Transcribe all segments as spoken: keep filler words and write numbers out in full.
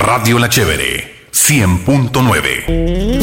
Radio La Chévere, cien punto nueve.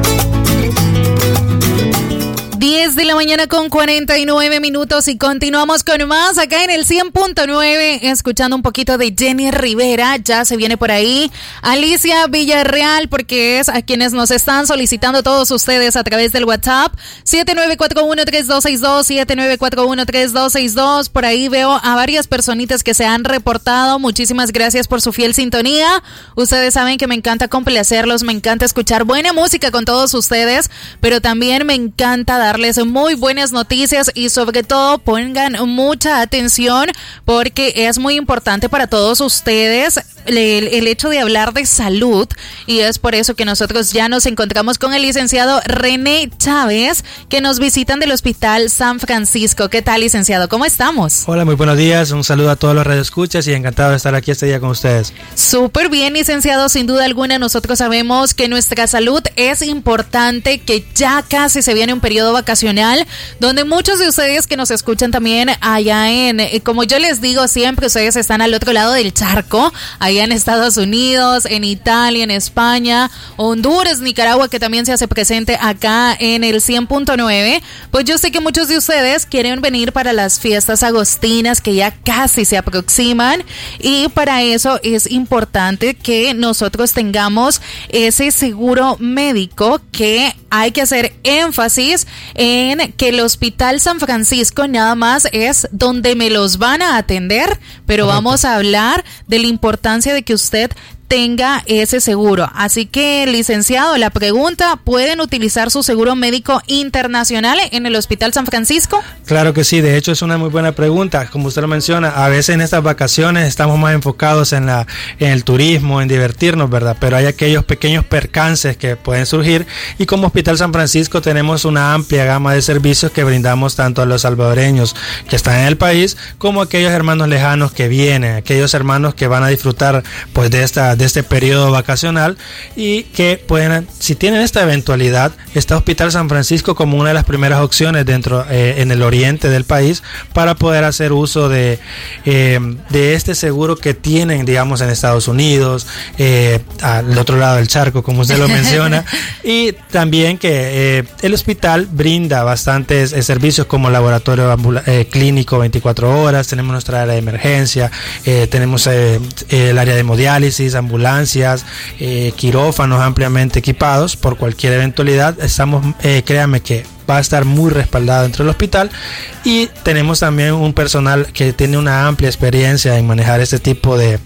diez de la mañana con cuarenta y nueve minutos y continuamos con más acá en el cien punto nueve, escuchando un poquito de Jenny Rivera. Ya se viene por ahí Alicia Villarreal, porque es a quienes nos están solicitando todos ustedes a través del WhatsApp siete nueve cuatro uno tres dos seis dos, siete nueve cuatro uno tres dos seis dos. Por ahí veo a varias personitas que se han reportado. Muchísimas gracias por su fiel sintonía. Ustedes saben que me encanta complacerlos, me encanta escuchar buena música con todos ustedes, pero también me encanta darles muy buenas noticias y sobre todo pongan mucha atención porque es muy importante para todos ustedes el, el hecho de hablar de salud, y es por eso que nosotros ya nos encontramos con el licenciado René Chávez, que nos visitan del Hospital San Francisco. ¿Qué tal, licenciado? ¿Cómo estamos? Hola, muy buenos días, un saludo a todos los radioescuchas y encantado de estar aquí este día con ustedes. Súper bien, licenciado, sin duda alguna nosotros sabemos que nuestra salud es importante, que ya casi se viene un periodo vacacional, donde muchos de ustedes que nos escuchan también allá en, como yo les digo siempre, ustedes están al otro lado del charco, allá en Estados Unidos, en Italia, en España, Honduras, Nicaragua, que también se hace presente acá en el cien punto nueve. Pues yo sé que muchos de ustedes quieren venir para las fiestas agostinas que ya casi se aproximan, y para eso es importante que nosotros tengamos ese seguro médico, que hay que hacer énfasis en que el Hospital San Francisco nada más es donde me los van a atender, pero Correcto. Vamos a hablar de la importancia de que usted tenga ese seguro. Así que, licenciado, la pregunta, ¿pueden utilizar su seguro médico internacional en el Hospital San Francisco? Claro que sí, de hecho es una muy buena pregunta. Como usted lo menciona, a veces en estas vacaciones estamos más enfocados en la en el turismo, en divertirnos, ¿verdad? Pero hay aquellos pequeños percances que pueden surgir, y como Hospital San Francisco tenemos una amplia gama de servicios que brindamos tanto a los salvadoreños que están en el país, como a aquellos hermanos lejanos que vienen, aquellos hermanos que van a disfrutar pues de esta de este periodo vacacional, y que pueden, si tienen esta eventualidad, está Hospital San Francisco como una de las primeras opciones dentro eh, en el oriente del país para poder hacer uso de eh, de este seguro que tienen, digamos, en Estados Unidos, eh, al otro lado del charco, como usted lo menciona, y también que eh, el hospital brinda bastantes eh, servicios como laboratorio ambula- eh, clínico veinticuatro horas, tenemos nuestra área de emergencia, eh, tenemos eh, el área de hemodiálisis, ambulancias, eh, quirófanos ampliamente equipados por cualquier eventualidad. Estamos, eh, créanme que va a estar muy respaldado dentro del hospital, y tenemos también un personal que tiene una amplia experiencia en manejar este tipo de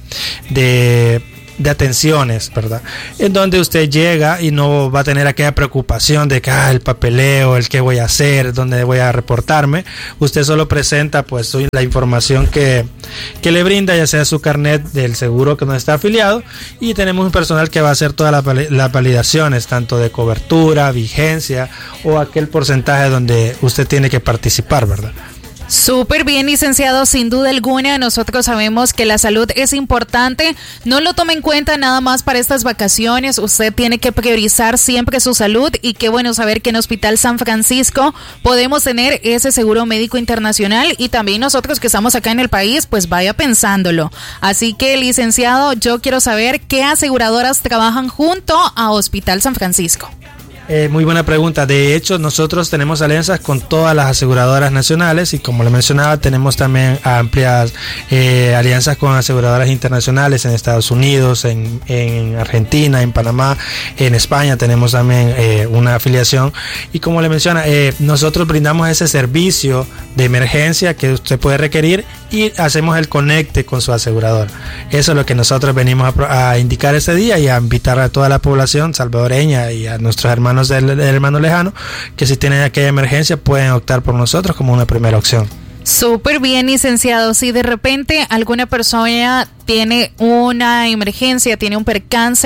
de de atenciones, ¿verdad? En donde usted llega y no va a tener aquella preocupación de que ah, el papeleo, el qué voy a hacer, dónde voy a reportarme. Usted solo presenta pues la información que, que le brinda, ya sea su carnet del seguro que nos está afiliado, y tenemos un personal que va a hacer todas las la validaciones, tanto de cobertura, vigencia o aquel porcentaje donde usted tiene que participar, ¿verdad? Súper bien, licenciado, sin duda alguna nosotros sabemos que la salud es importante, no lo tome en cuenta nada más para estas vacaciones, usted tiene que priorizar siempre su salud, y qué bueno saber que en Hospital San Francisco podemos tener ese seguro médico internacional, y también nosotros que estamos acá en el país, pues vaya pensándolo. Así que, licenciado, yo quiero saber qué aseguradoras trabajan junto a Hospital San Francisco. Eh, muy buena pregunta. De hecho, nosotros tenemos alianzas con todas las aseguradoras nacionales, y como le mencionaba, tenemos también amplias eh, alianzas con aseguradoras internacionales en Estados Unidos, en, en Argentina, en Panamá, en España tenemos también eh, una afiliación, y como le menciona, eh, nosotros brindamos ese servicio de emergencia que usted puede requerir, y hacemos el conecte con su asegurador. Eso es lo que nosotros venimos a, a indicar este día, y a invitar a toda la población salvadoreña y a nuestros hermanos del, del hermano lejano, que si tienen aquella emergencia pueden optar por nosotros como una primera opción. Súper bien, licenciado. Si de repente alguna persona tiene una emergencia, tiene un percance,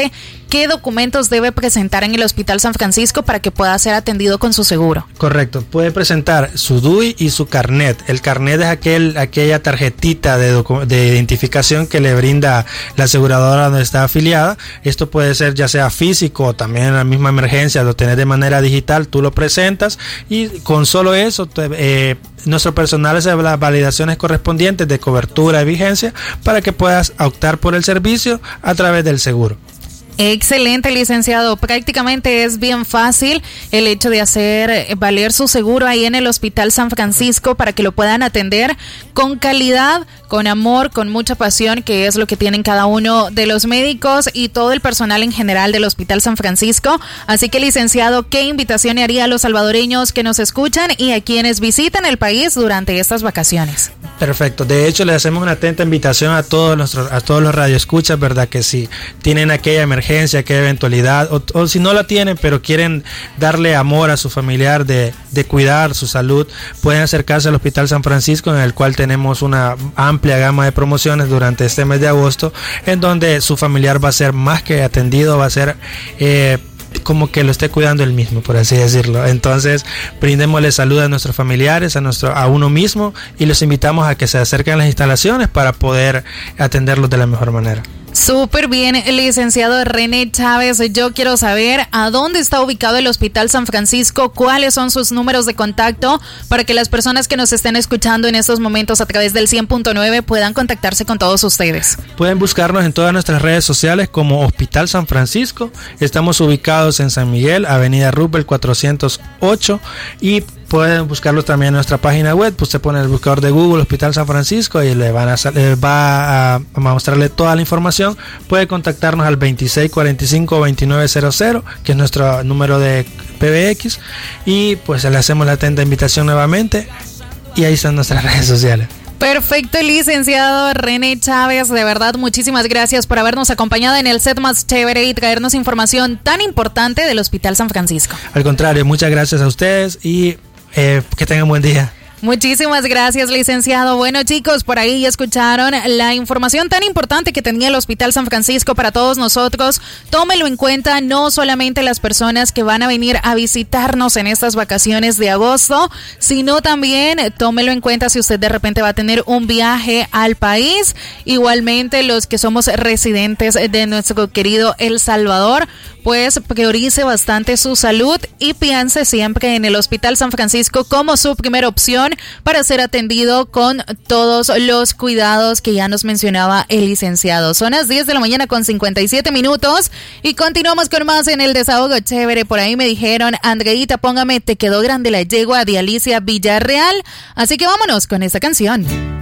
¿qué documentos debe presentar en el Hospital San Francisco para que pueda ser atendido con su seguro? Correcto, puede presentar su D U I y su carnet. El carnet es aquel, aquella tarjetita de, docu- de identificación que le brinda la aseguradora donde está afiliada. Esto puede ser ya sea físico o también en la misma emergencia, lo tenés de manera digital, tú lo presentas y con solo eso te, eh, nuestro personal hace las validaciones correspondientes de cobertura y vigencia para que puedas optar por el servicio a través del seguro. Excelente, licenciado. Prácticamente es bien fácil el hecho de hacer valer su seguro ahí en el Hospital San Francisco para que lo puedan atender con calidad, con amor, con mucha pasión, que es lo que tienen cada uno de los médicos y todo el personal en general del Hospital San Francisco. Así que, licenciado, ¿qué invitación haría a los salvadoreños que nos escuchan y a quienes visitan el país durante estas vacaciones? Perfecto. De hecho, le hacemos una atenta invitación a todos nuestros, a todos los radioescuchas, ¿verdad? Que si tienen aquella emergencia, aquella eventualidad, o, o si no la tienen, pero quieren darle amor a su familiar, de, de cuidar su salud, pueden acercarse al Hospital San Francisco, en el cual tenemos una amplia gama de promociones durante este mes de agosto, en donde su familiar va a ser más que atendido, va a ser eh, como que lo esté cuidando él mismo, por así decirlo. Entonces, brindémosle salud a nuestros familiares, a nuestro, a uno mismo, y los invitamos a que se acerquen a las instalaciones para poder atenderlos de la mejor manera. Súper bien, licenciado René Chávez. Yo quiero saber a dónde está ubicado el Hospital San Francisco, cuáles son sus números de contacto para que las personas que nos estén escuchando en estos momentos a través del cien punto nueve puedan contactarse con todos ustedes. Pueden buscarnos en todas nuestras redes sociales como Hospital San Francisco. Estamos ubicados en San Miguel, Avenida Rupert cuatrocientos ocho, y pueden buscarlos también en nuestra página web. Pues usted pone el buscador de Google Hospital San Francisco y le van a le va a, a mostrarle toda la información. Puede contactarnos al veintiséis cuarenta y cinco veintinueve cero cero, que es nuestro número de P B X, y pues le hacemos la atenta invitación nuevamente, y ahí están nuestras redes sociales. Perfecto, licenciado René Chávez, de verdad muchísimas gracias por habernos acompañado en el set más chévere y traernos información tan importante del Hospital San Francisco. Al contrario, muchas gracias a ustedes y eh, que tengan buen día. Muchísimas gracias, licenciado. Bueno, chicos, por ahí ya escucharon la información tan importante que tenía el Hospital San Francisco para todos nosotros. Tómelo en cuenta, no solamente las personas que van a venir a visitarnos en estas vacaciones de agosto, sino también tómelo en cuenta si usted de repente va a tener un viaje al país. Igualmente, los que somos residentes de nuestro querido El Salvador, pues priorice bastante su salud y piense siempre en el Hospital San Francisco como su primera opción para ser atendido con todos los cuidados que ya nos mencionaba el licenciado. Son las diez de la mañana con cincuenta y siete minutos y continuamos con más en el Desahogo Chévere. Por ahí me dijeron, Andreita, póngame Te quedó grande la yegua de Alicia Villarreal. Así que vámonos con esta canción.